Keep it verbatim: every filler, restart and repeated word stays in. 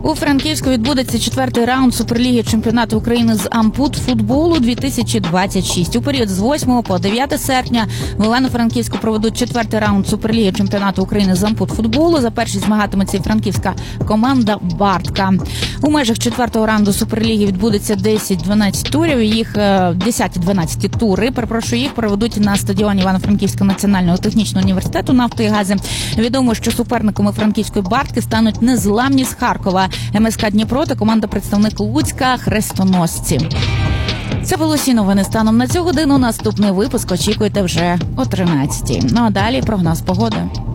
У Франківську відбудеться четвертий раунд Суперліги чемпіонату України з ампут-футболу дві тисячі двадцять шість. У період з восьмого по дев'яте серпня в Івано-Франківську проведуть четвертий раунд Суперліги чемпіонату України з ампут-футболу. За першість змагатиметься і франківська команда «Бартка». У межах четвертого раунду Суперліги відбудеться десять-дванадцять турів. Їх десять-дванадцять тури, перепрошую, їх проведуть на стадіоні Івано-Франківського національного технічного університету «Нафти і гази». Відомо, що суперниками франківської «Бартки» стануть незламні з Харкова ем ес ка Дніпро та команда-представник Луцька «Хрестоносці». Це були всі новини станом на цю годину. Наступний випуск очікуйте вже о тринадцятій. Ну а далі прогноз погоди.